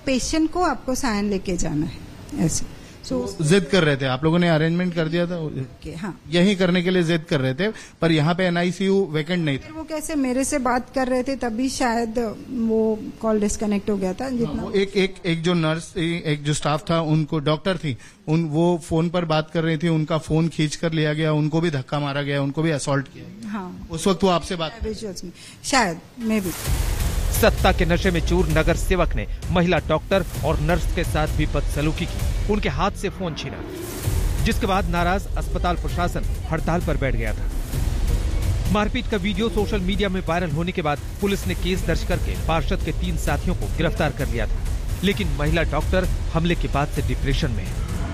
Patient को आपको sign लेके जाना है ऐसे। जिद कर रहे थे, आप लोगों ने अरेंजमेंट कर दिया था? हाँ, यही करने के लिए जिद कर रहे थे, पर यहाँ पे एनआईसीयू वेकेंट नहीं था। वो कैसे मेरे से बात कर रहे थे, तभी शायद वो कॉल डिस्कनेक्ट हो गया था। जितना एक जो नर्स, एक जो स्टाफ था, उनको डॉक्टर थी, वो फोन पर बात कर रही थी, उनका फोन खींच कर लिया गया, उनको भी धक्का मारा गया, उनको भी असॉल्ट किया गया। हाँ, उस वक्त वो आपसे बात शायद मे भी। सत्ता के नशे में चूर नगर सेवक ने महिला डॉक्टर और नर्स के साथ भी बदसलूकी की, उनके हाथ से फोन छीना, जिसके बाद नाराज अस्पताल प्रशासन हड़ताल पर बैठ गया था। मारपीट का वीडियो सोशल मीडिया में वायरल होने के बाद पुलिस ने केस दर्ज करके पार्षद के 3 साथियों को गिरफ्तार कर लिया था, लेकिन महिला डॉक्टर हमले के बाद से डिप्रेशन में है।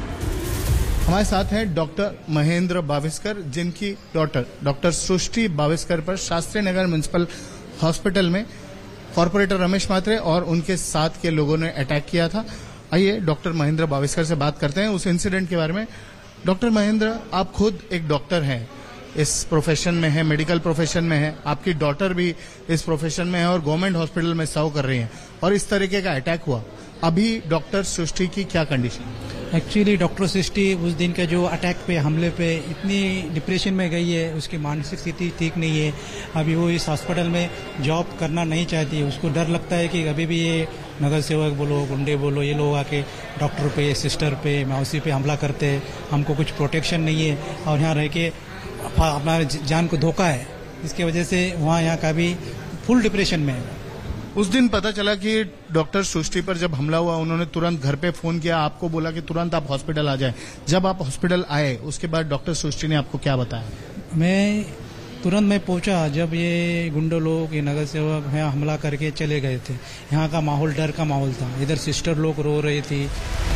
हमारे साथ हैं डॉक्टर महेंद्र बाविस्कर, जिनकी डॉटर डॉक्टर सृष्टि बाविस्कर पर शास्त्री नगर म्युनिसिपल हॉस्पिटल में कॉर्पोरेटर रमेश म्हात्रे और उनके साथ के लोगों ने अटैक किया था। आइए डॉक्टर महेंद्र बाविस्कर से बात करते हैं उस इंसिडेंट के बारे में। डॉक्टर महेंद्र, आप खुद एक डॉक्टर हैं, इस प्रोफेशन में है, मेडिकल प्रोफेशन में है, आपकी डॉटर भी इस प्रोफेशन में है और गवर्नमेंट हॉस्पिटल में सर्व कर रही है, और इस तरीके का अटैक हुआ। अभी डॉक्टर सृष्टि की क्या कंडीशन? एक्चुअली डॉक्टर सृष्टि उस दिन के जो अटैक पे, हमले पे इतनी डिप्रेशन में गई है, उसकी मानसिक स्थिति ठीक नहीं है। अभी वो इस हॉस्पिटल में जॉब करना नहीं चाहती है। उसको डर लगता है कि अभी भी ये नगर सेवक बोलो, गुंडे बोलो, ये लोग आके डॉक्टर पे, सिस्टर पे, मौसी पे हमला करते हैं। हमको कुछ प्रोटेक्शन नहीं है और यहाँ रह के हमारे जान को धोखा है। इसके वजह से वहाँ यहाँ का भी फुल डिप्रेशन में है। उस दिन पता चला कि डॉक्टर सृष्टि पर जब हमला हुआ, उन्होंने तुरंत घर पे फोन किया, आपको बोला कि तुरंत आप हॉस्पिटल आ जाएं। जब आप हॉस्पिटल आए, उसके बाद डॉक्टर सृष्टि ने आपको क्या बताया? मैं तुरंत पहुंचा जब ये गुंडे लोग, ये नगर सेवक यहाँ हमला करके चले गए थे। यहाँ का माहौल डर का माहौल था, इधर सिस्टर लोग रो रही थी।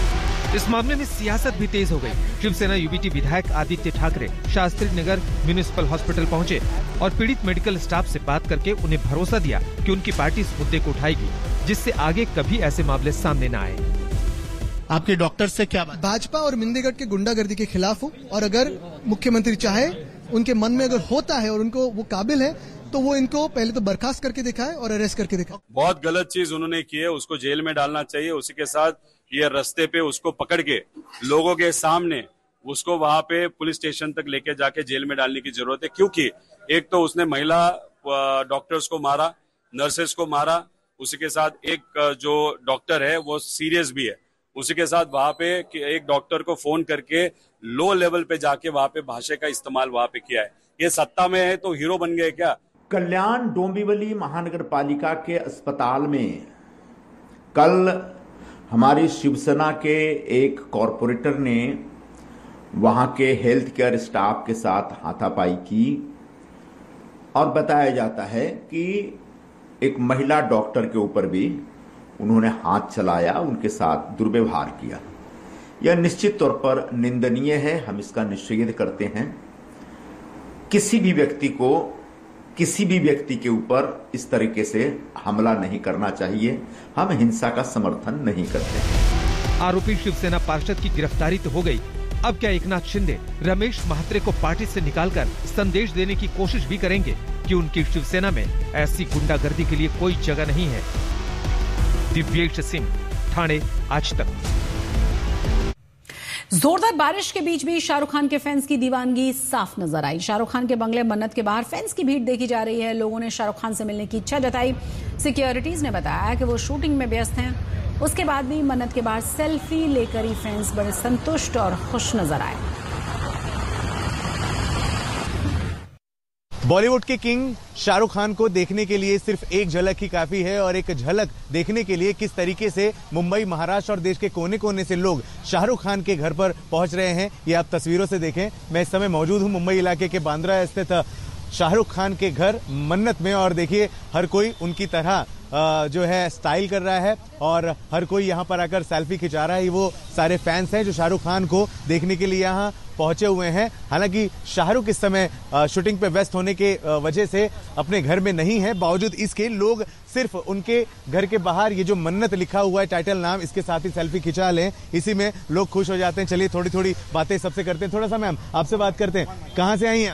इस मामले में सियासत भी तेज हो गई। शिवसेना यूबीटी विधायक आदित्य ठाकरे शास्त्री नगर म्युनिसिपल हॉस्पिटल पहुंचे और पीड़ित मेडिकल स्टाफ से बात करके उन्हें भरोसा दिया कि उनकी पार्टी इस मुद्दे को उठाएगी, जिससे आगे कभी ऐसे मामले सामने न आए। आपके डॉक्टर से क्या बात? भाजपा और मिंदेगढ़ के गुंडागर्दी के खिलाफ हो, और अगर मुख्यमंत्री चाहे, उनके मन में अगर होता है और उनको वो काबिल है, तो वो इनको पहले तो बर्खास्त करके दिखाए और अरेस्ट करके दिखाए। बहुत गलत चीज उन्होंने की है, उसको जेल में डालना चाहिए। उसी के साथ ये रास्ते पे उसको पकड़ के लोगों के सामने उसको वहां पे पुलिस स्टेशन तक लेके जाके जेल में डालने की जरूरत है, क्योंकि एक तो उसने महिला डॉक्टर्स को मारा, नर्सेस को मारा, उसी के साथ एक जो डॉक्टर है वो सीरियस भी है। उसी के साथ वहां पे एक डॉक्टर को फोन करके लो लेवल पे जाके वहां पे भाषा का इस्तेमाल वहां पे किया है। ये सत्ता में है तो हीरो बन गए क्या? कल्याण डोंबिवली महानगर पालिका के अस्पताल में कल हमारी शिवसेना के एक कॉरपोरेटर ने वहां के हेल्थ केयर स्टाफ के साथ हाथापाई की, और बताया जाता है कि एक महिला डॉक्टर के ऊपर भी उन्होंने हाथ चलाया, उनके साथ दुर्व्यवहार किया। यह निश्चित तौर पर निंदनीय है, हम इसका निषेध करते हैं। किसी भी व्यक्ति के ऊपर इस तरीके से हमला नहीं करना चाहिए। हम हिंसा का समर्थन नहीं करते। आरोपी शिवसेना पार्षद की गिरफ्तारी तो हो गई, अब क्या एकनाथ शिंदे रमेश म्हात्रे को पार्टी से निकालकर संदेश देने की कोशिश भी करेंगे कि उनकी शिवसेना में ऐसी गुंडागर्दी के लिए कोई जगह नहीं है? दिव्येश सिंह, ठाणे, आज तक। जोरदार बारिश के बीच भी शाहरुख खान के फैंस की दीवानगी साफ नजर आई। शाहरुख खान के बंगले मन्नत के बाहर फैंस की भीड़ देखी जा रही है। लोगों ने शाहरुख खान से मिलने की इच्छा जताई। सिक्योरिटीज ने बताया कि वो शूटिंग में व्यस्त हैं। उसके बाद भी मन्नत के बाहर सेल्फी लेकर ही फैंस बड़े संतुष्ट और खुश नजर आए। बॉलीवुड के किंग शाहरुख खान को देखने के लिए सिर्फ एक झलक ही काफी है, और एक झलक देखने के लिए किस तरीके से मुंबई, महाराष्ट्र और देश के कोने कोने से लोग शाहरुख खान के घर पर पहुंच रहे हैं, ये आप तस्वीरों से देखें। मैं इस समय मौजूद हूं मुंबई इलाके के बांद्रा स्थित शाहरुख खान के घर मन्नत में, और देखिए हर कोई उनकी तरह जो है स्टाइल कर रहा है और हर कोई यहाँ पर आकर सेल्फी खिंचा रहा है। ये वो सारे फैंस हैं जो शाहरुख खान को देखने के लिए यहाँ पहुंचे हुए हैं। हालांकि शाहरुख इस समय शूटिंग पे व्यस्त होने के वजह से अपने घर में नहीं है, बावजूद इसके लोग सिर्फ उनके घर के बाहर ये जो मन्नत लिखा हुआ है टाइटल नाम, इसके साथ ही सेल्फी खिंचा लें, इसी में लोग खुश हो जाते हैं। चलिए थोड़ी थोड़ी बातें सबसे करते हैं। थोड़ा सा मैम आपसे बात करते हैं, कहाँ से आई हैं?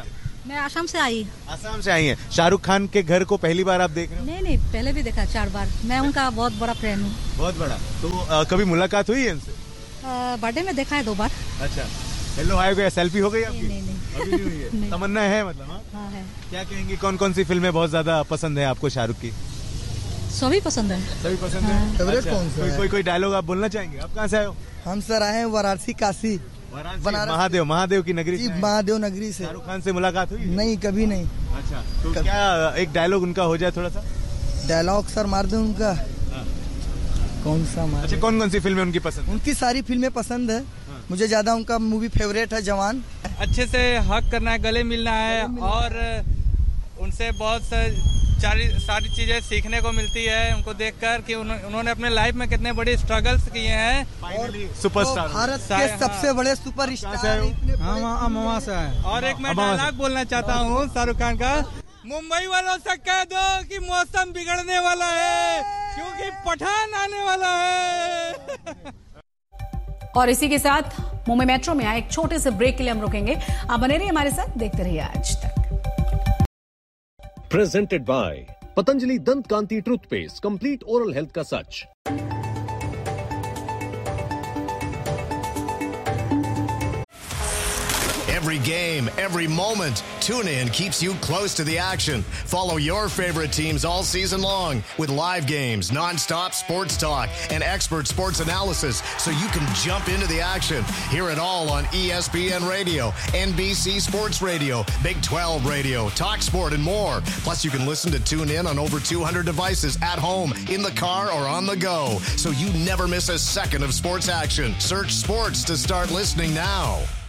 मैं आसाम से आई। आसाम से आई हैं। शाहरुख खान के घर को पहली बार आप देख रहे हो? नहीं, पहले भी देखा 4 बार। मैं उनका बहुत बड़ा फैन हूँ। बहुत बड़ा। तो कभी मुलाकात हुई है इनसे? बर्थडे में देखा है 2 बार। अच्छा, हेलो हाय गया, सेल्फी हो गई आपकी? नहीं। अभी नहीं हुई है। तमन्ना है मतलब? हाँ है। क्या कहेंगी, कौन कौन सी फिल्में बहुत ज्यादा पसंद है आपको शाहरुख की? सभी पसंद है। सभी पसंद है। फेवरेट कौन सा है? कोई डायलॉग आप बोलना चाहेंगे? आप कहाँ से आए हो? हम सर आए हैं वाराणसी, काशी, महादेव की नगरी से। महादेव नगरी से। शाहरुख खान से मुलाकात हुई? नहीं, कभी नहीं। अच्छा, तो क्या एक डायलॉग उनका हो जाए थोड़ा सा? डायलॉग सर मार दे उनका। कौन सा मार? अच्छा, कौन कौन सी फिल्में उनकी पसंद? उनकी सारी फिल्में पसंद है। मुझे ज्यादा उनका मूवी फेवरेट है जवान। अच्छे से हक करना है, गले मिलना है और उनसे बहुत सारी चीजें सीखने को मिलती है उनको देखकर कि उन्होंने अपने लाइफ में कितने बड़े स्ट्रगल्स किए हैं। और सुपरस्टार, भारत के सबसे बड़े सुपर स्टार। वहाँ से है। और एक मैं डायलॉग बोलना चाहता हूँ शाहरुख खान का। मुंबई वालों से कह दो कि मौसम बिगड़ने वाला है क्योंकि पठान आने वाला है। और इसी के साथ मुंबई मेट्रो में आए एक छोटे से ब्रेक के लिए हम रुकेंगे। आप बने रहिए हमारे साथ, देखते रहिए आज तक। Presented by Patanjali Dant Kanti Toothpaste, complete oral health का सच। Every game, every moment, TuneIn keeps you close to the action. Follow your favorite teams all season long with live games, non-stop sports talk, and expert sports analysis so you can jump into the action. Hear it all on ESPN Radio, NBC Sports Radio, Big 12 Radio, Talk Sport, and more. Plus, you can listen to TuneIn on over 200 devices at home, in the car, or on the go. So you never miss a second of sports action. Search sports to start listening now.